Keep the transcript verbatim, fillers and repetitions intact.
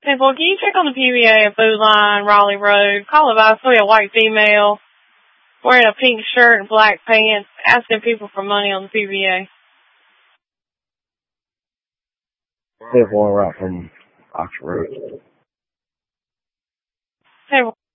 Hey, well, can you check on the P B A at Food Line, Raleigh Road? Call advice, we a white female wearing a pink shirt and black pants, asking people for money on the P B A. There's one right from Oxford Road. Hey,